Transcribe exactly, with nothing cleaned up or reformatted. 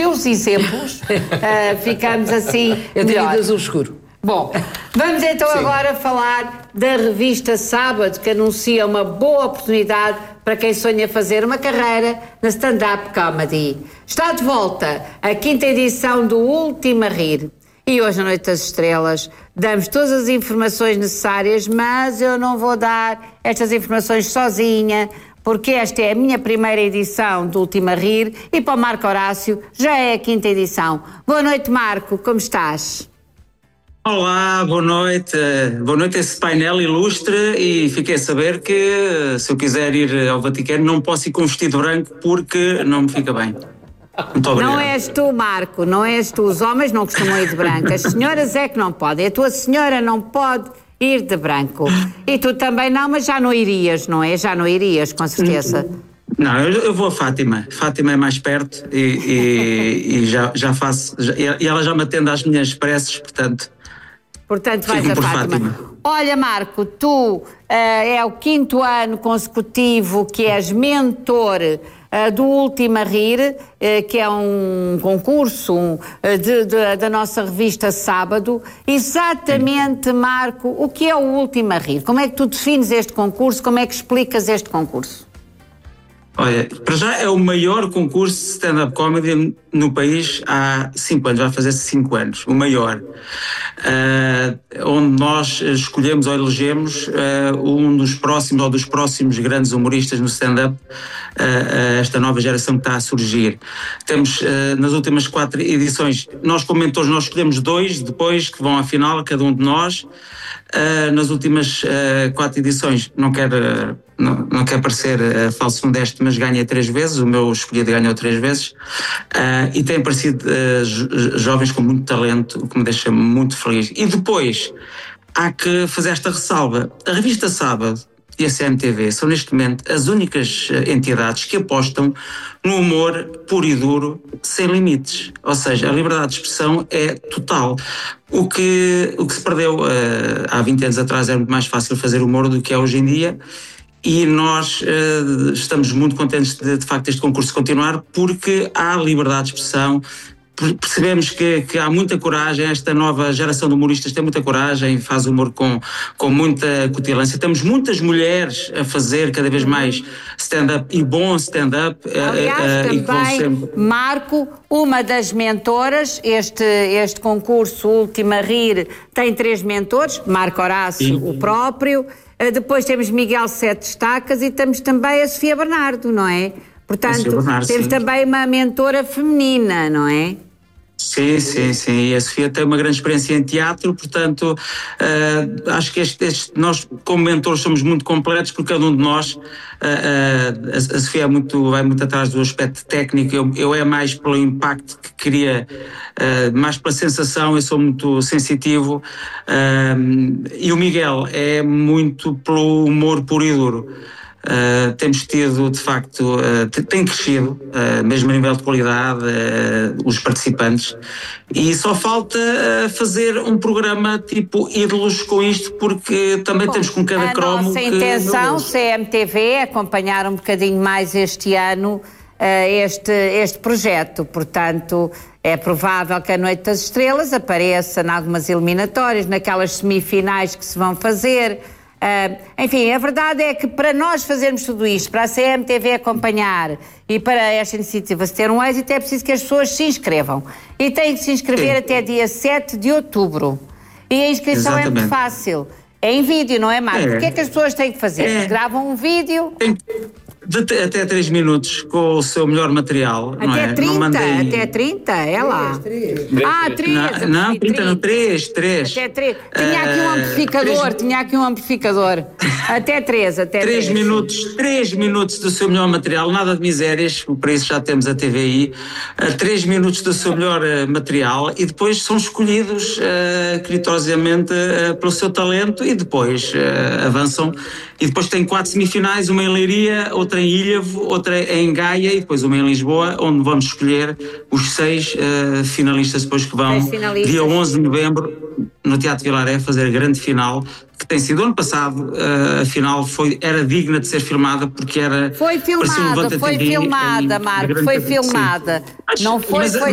teus exemplos, uh, ficamos assim Eu tenho melhor. de azul escuro. Bom, vamos então Sim. agora falar da revista Sábado, que anuncia uma boa oportunidade para quem sonha fazer uma carreira na stand-up comedy. Está de volta a quinta edição do Último a Rir. E hoje, à Noite das Estrelas, damos todas as informações necessárias, mas eu não vou dar estas informações sozinha, porque esta é a minha primeira edição do Último a Rir e para o Marco Horácio já é a quinta edição. Boa noite, Marco, como estás? Olá, boa noite. Boa noite a esse painel ilustre e fiquei a saber que se eu quiser ir ao Vaticano não posso ir com vestido branco porque não me fica bem. Muito obrigado. Não és tu, Marco, não és tu. Os homens não costumam ir de branco, as senhoras é que não podem. A tua senhora não pode ir de branco. E tu também não, mas já não irias, não é? Já não irias, com certeza. Não, eu, eu vou a Fátima. Fátima é mais perto e, e, e já, já faço. Já, e ela já me atende às minhas preces, portanto. Portanto, vais a Fátima. Fátima. Olha, Marco, tu uh, é o quinto ano consecutivo que és mentor uh, do Último a Rir, uh, que é um concurso uh, de, de, da nossa revista Sábado. Exatamente, Sim. Marco, o que é o Último a Rir? Como é que tu defines este concurso? Como é que explicas este concurso? Olha, para já é o maior concurso de stand-up comedy no país há cinco anos, vai fazer cinco anos, o maior, uh, onde nós escolhemos ou elegemos uh, um dos próximos ou dos próximos grandes humoristas no stand-up, uh, esta nova geração que está a surgir. Temos uh, nas últimas quatro edições, nós como mentores nós escolhemos dois, depois que vão à final, cada um de nós. Uh, nas últimas uh, quatro edições, não quero, uh, não, não quero parecer uh, falso modesto, mas ganhei três vezes, o meu escolhido ganhou três vezes, uh, e têm aparecido uh, jo- jovens com muito talento, o que me deixa muito feliz. E depois, há que fazer esta ressalva, a revista Sábado e a C M T V são neste momento as únicas entidades que apostam no humor puro e duro, sem limites. Ou seja, a liberdade de expressão é total. O que, o que se perdeu uh, há vinte anos atrás era muito mais fácil fazer humor do que é hoje em dia, e nós uh, estamos muito contentes de, de facto, este concurso continuar, porque há liberdade de expressão. Percebemos que, que há muita coragem, esta nova geração de humoristas tem muita coragem, faz humor com, com muita cutilância. Temos muitas mulheres a fazer cada vez mais stand-up e bom stand-up. Aliás, uh, uh, também, sempre... Marco, uma das mentoras, este, este concurso Último a Rir tem três mentores, Marco Horácio, Sim. o próprio, uh, depois temos Miguel Sete Estacas e temos também a Sofia Bernardo, não é? Portanto, Bernardo, temos sim. também uma mentora feminina, não é? Sim, sim, sim. E a Sofia tem uma grande experiência em teatro, portanto, uh, acho que este, este, nós, como mentores, somos muito completos, porque cada um de nós, uh, uh, a, a Sofia é muito, vai muito atrás do aspecto técnico, eu, eu é mais pelo impacto que queria, uh, mais pela sensação, eu sou muito sensitivo, uh, e o Miguel é muito pelo humor puro e duro. Uh, temos tido, de facto, uh, tem crescido, uh, mesmo a nível de qualidade, uh, os participantes, e só falta uh, fazer um programa tipo ídolos com isto, porque também Bom, temos com cada a cromo. A nossa que, intenção, C M T V, é acompanhar um bocadinho mais este ano uh, este, este projeto, portanto é provável que a Noite das Estrelas apareça em algumas eliminatórias, naquelas semifinais que se vão fazer. Uh, enfim, a verdade é que para nós fazermos tudo isto, para a C M T V acompanhar e para esta iniciativa ter um êxito, é preciso que as pessoas se inscrevam. E têm que se inscrever Sim. até dia sete de outubro. E a inscrição Exatamente. é muito fácil. É em vídeo, não é, Marco? É. O que é que as pessoas têm que fazer? É. Gravam um vídeo... Tem... De até três minutos com o seu melhor material. Até não é? trinta, não mandei... até trinta, é lá. três, três. Ah, três. Não, não trinta, não, três, três. Até três. Tinha aqui um amplificador, uh, três... tinha aqui um amplificador. Até três, até três. Três minutos, três minutos do seu melhor material, nada de misérias, por isso já temos a T V I. Uh, três minutos do seu melhor uh, material e depois são escolhidos uh, criteriosamente uh, pelo seu talento e depois uh, avançam. E depois tem quatro semifinais, uma em Leiria, outra em Ilhavo, outra em Gaia e depois uma em Lisboa, onde vamos escolher os seis uh, finalistas depois que vão, dia onze de novembro, no Teatro Vilaré, fazer a grande final, que tem sido ano passado, uh, a final foi, era digna de ser filmada, porque era... Foi filmada, foi filmada, Marco, foi filmada. Não foi, foi